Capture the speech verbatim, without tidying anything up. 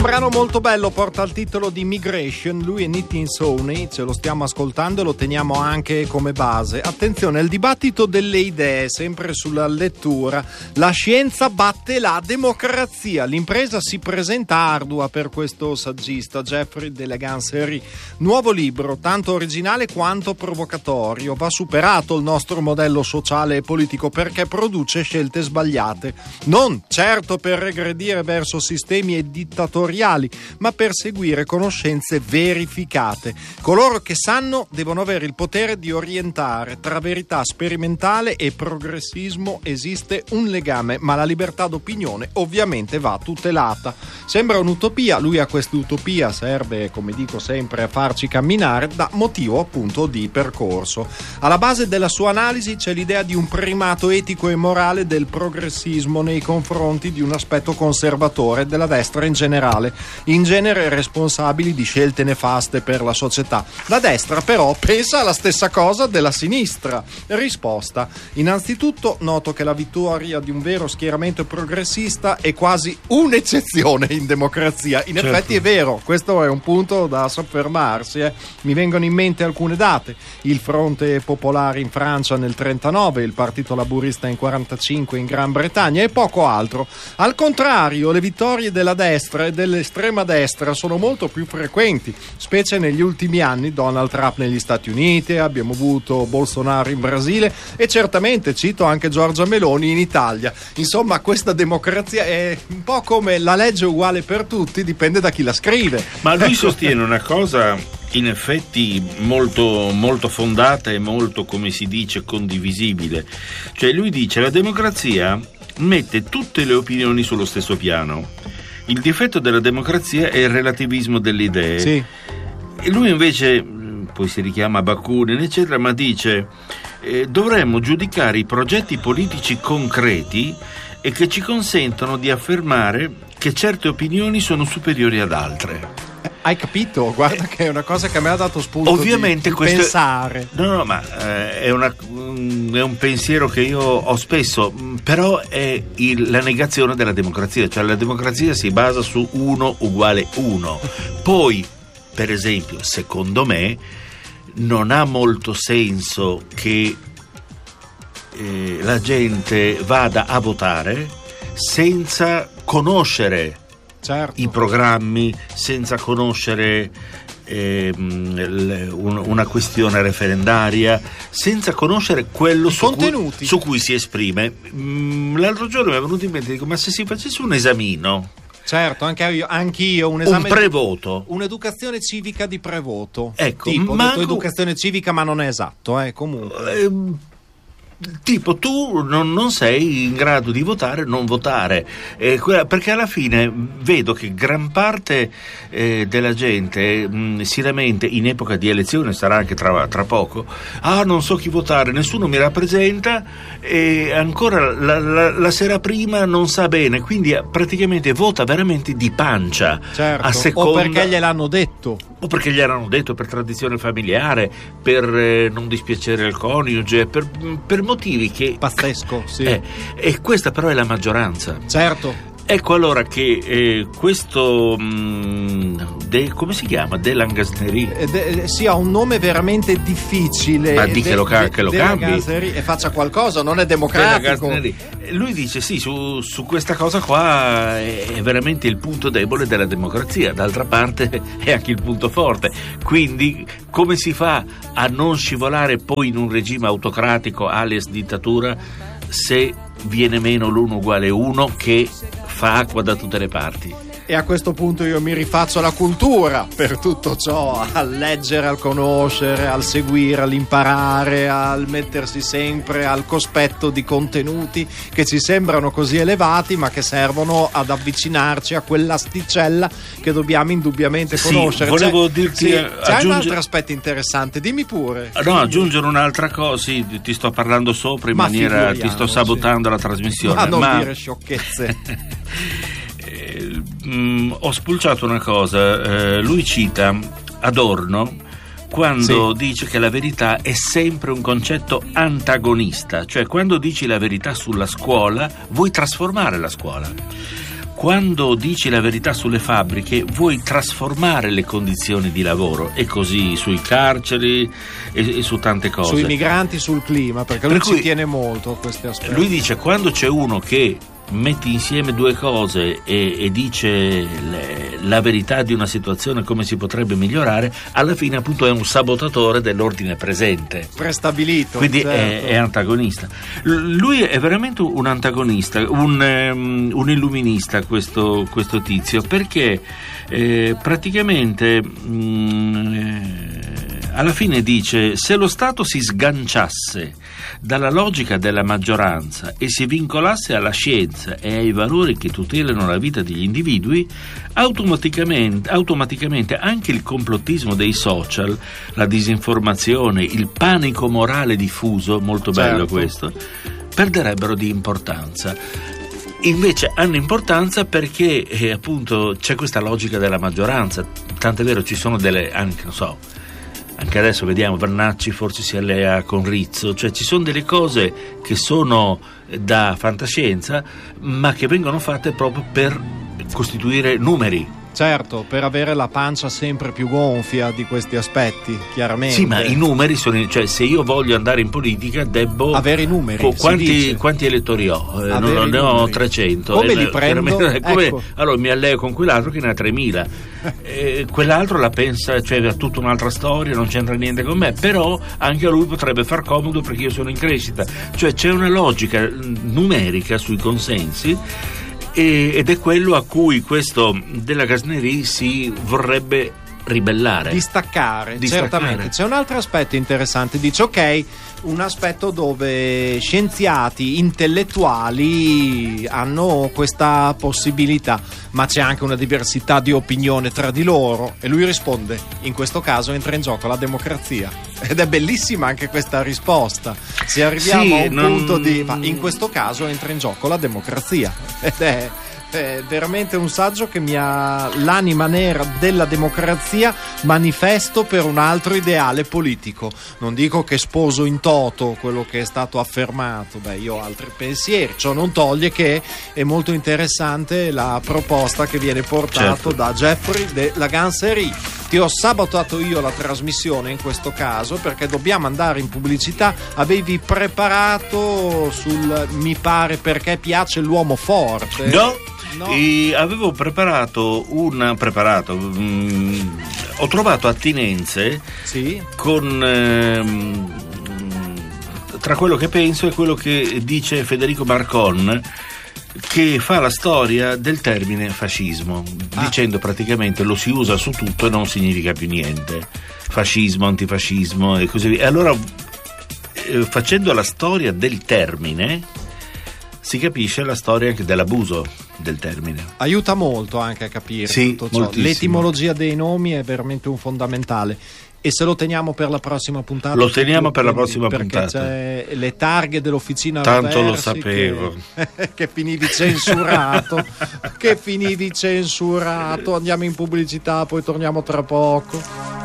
brano molto bello, porta il titolo di Migration, lui è Nitin Sowhney, ce lo stiamo ascoltando e lo teniamo anche come base. Attenzione, il dibattito delle idee, sempre sulla lettura. La scienza batte la democrazia, l'impresa si presenta ardua per questo saggista Jeffrey Delegancerie. Nuovo libro, tanto originale quanto provocatorio, va superato il nostro modello sociale e politico perché produce scelte sbagliate, non certo per regredire verso sistemi e dittatoriali, ma per seguire conoscenze verificate. Coloro che sanno devono avere il potere di orientare. Tra verità sperimentale e progressismo esiste un legame, ma la libertà d'opinione ovviamente va tutelata. Sembra un'utopia, lui a quest'utopia serve, come dico sempre, a farci camminare da motivo appunto di percorso. Alla base della sua analisi c'è l'idea di un primato etico e morale del progressismo nei confronti di un aspetto conservatore della destra in generale, in genere responsabili di scelte nefaste per la società. La destra però pensa la stessa cosa della sinistra. Risposta: innanzitutto noto che la vittoria di un vero schieramento progressista è quasi un'eccezione in democrazia. In certo. effetti è vero, questo è un punto da soffermarsi. Eh. Mi vengono in mente alcune date: il Fronte Popolare in Francia nel trentanove, il Partito Laburista in quarantacinque in Gran Bretagna e poco altro. Al contrario, le vittorie della destra e dell'estrema destra sono molto più frequenti, specie negli ultimi anni. Donald Trump negli Stati Uniti, abbiamo avuto Bolsonaro in Brasile e certamente cito anche Giorgia Meloni in Italia. Insomma, questa democrazia è un po' come la legge uguale per tutti, dipende da chi la scrive. Ma lui ecco. sostiene una cosa in effetti molto, molto fondata e molto, come si dice, condivisibile. Cioè lui dice: la democrazia mette tutte le opinioni sullo stesso piano. Il difetto della democrazia è il relativismo delle idee. Sì. E lui invece, poi si richiama Bakunin eccetera, ma dice eh, dovremmo giudicare i progetti politici concreti e che ci consentono di affermare che certe opinioni sono superiori ad altre. Hai capito? Guarda che è una cosa che a me ha dato spunto ovviamente di, di questo pensare. No, no, ma eh, è, una, um, è un pensiero che io ho spesso, però è il, la negazione della democrazia. Cioè la democrazia si basa su uno uguale uno. Poi, per esempio, secondo me non ha molto senso che eh, la gente vada a votare senza conoscere certo. i programmi, senza conoscere eh, una questione referendaria, senza conoscere quello su cui, su cui si esprime. L'altro giorno mi è venuto in mente, dico, ma se si facesse un esamino. Certo, anche io, anch'io un esame, un prevoto, un'educazione civica di prevoto. Ecco, tipo, ma ho detto educazione civica, ma non è esatto, eh, comunque. Eh, tipo tu non, non sei in grado di votare, non votare, eh, perché alla fine vedo che gran parte eh, della gente mh, si lamenta in epoca di elezione, sarà anche tra, tra poco, ah non so chi votare, nessuno mi rappresenta e ancora la, la, la sera prima non sa bene, quindi praticamente vota veramente di pancia, certo, a seconda, o perché gliel'hanno detto o perché gli erano detto, per tradizione familiare, per eh, non dispiacere il coniuge, per, per motivi che pazzesco, sì. Eh, e questa però è la maggioranza. Certo. Ecco allora che eh, questo mh, de, come si chiama? Delegancerie de, sì, ha un nome veramente difficile. Ma di che lo, de, che lo de, cambi e faccia qualcosa, non è democratico. Lui dice sì, su, su questa cosa qua è veramente il punto debole della democrazia, d'altra parte è anche il punto forte, quindi come si fa a non scivolare poi in un regime autocratico alias dittatura se viene meno l'uno uguale uno che fa acqua da tutte le parti? E a questo punto io mi rifaccio alla cultura per tutto ciò, al leggere, al conoscere, al seguire, all'imparare, al mettersi sempre al cospetto di contenuti che ci sembrano così elevati ma che servono ad avvicinarci a quell'asticella che dobbiamo indubbiamente conoscere. Sì, volevo c'è, dirti sì, aggiunge... c'è un altro aspetto interessante, dimmi pure. No, aggiungere un'altra cosa, sì, ti sto parlando sopra in ma maniera, ti sto sabotando sì. la trasmissione. Ma non ma... dire sciocchezze. Mm, ho spulciato una cosa, eh, lui cita Adorno quando sì. dice che la verità è sempre un concetto antagonista, cioè quando dici la verità sulla scuola vuoi trasformare la scuola. quando dici la verità sulle fabbriche vuoi trasformare le condizioni di lavoro, e così sui carceri e, e su tante cose. Sui migranti, sul clima, perché lui per cui, ci tiene molto a questi aspetti. Lui dice, quando c'è uno che metti insieme due cose e, e dice le, la verità di una situazione, come si potrebbe migliorare, alla fine appunto è un sabotatore dell'ordine presente, prestabilito, quindi certo. è, è antagonista. L- lui è veramente un antagonista, un, um, un illuminista, questo, questo tizio, perché eh, praticamente mh, eh, alla fine dice: se lo Stato si sganciasse dalla logica della maggioranza e si vincolasse alla scienza e ai valori che tutelano la vita degli individui, automaticamente, automaticamente anche il complottismo dei social, la disinformazione, il panico morale diffuso, molto bello certo. questo, perderebbero di importanza. Invece hanno importanza perché eh, appunto c'è questa logica della maggioranza, tant'è vero ci sono delle, anche non so, anche adesso vediamo Vernacci forse si allea con Rizzo, cioè ci sono delle cose che sono da fantascienza ma che vengono fatte proprio per costituire numeri. Certo, per avere la pancia sempre più gonfia di questi aspetti, chiaramente. Sì, ma i numeri sono, cioè se io voglio andare in politica devo avere i numeri. Co- quanti, quanti elettori ho? Eh, non ne ho trecento. Come eh, li prendo? Come, ecco. Allora mi alleo con quell'altro che ne ha tremila. eh, quell'altro la pensa, cioè ha tutta un'altra storia, non c'entra niente con me, però anche a lui potrebbe far comodo perché io sono in crescita. Cioè c'è una logica numerica sui consensi, ed è quello a cui questo della Gasnerie si vorrebbe ribellare, distaccare, distaccare. Certamente. C'è un altro aspetto interessante, dice ok, un aspetto dove scienziati, intellettuali hanno questa possibilità, ma c'è anche una diversità di opinione tra di loro, e lui risponde: in questo caso entra in gioco la democrazia. Ed è bellissima anche questa risposta, se arriviamo sì, a un non... punto di ma in questo caso entra in gioco la democrazia, ed è è veramente un saggio che mi ha l'anima nera della democrazia, manifesto per un altro ideale politico. Non dico che sposo in toto quello che è stato affermato, beh, io ho altri pensieri, ciò non toglie che è molto interessante la proposta che viene portata certo. da Jeffrey de la Ganserie. Ti ho sabotato io la trasmissione in questo caso perché dobbiamo andare in pubblicità. Avevi preparato sul mi pare perché piace l'uomo forte? No. No. E avevo preparato un preparato mh, ho trovato attinenze sì? con ehm, tra quello che penso e quello che dice Federico Marcon, che fa la storia del termine fascismo, ah. dicendo praticamente lo si usa su tutto e non significa più niente, fascismo, antifascismo e così via. E allora eh, facendo la storia del termine si capisce la storia anche dell'abuso del termine. Aiuta molto anche a capire sì, tutto ciò. Moltissimo. L'etimologia dei nomi è veramente un fondamentale. E se lo teniamo per la prossima puntata? Lo teniamo per la prossima perché puntata. C'è le targhe dell'officina Tanto Roversi lo sapevo. Che, che finivi censurato. che finivi censurato. Andiamo in pubblicità, poi torniamo tra poco.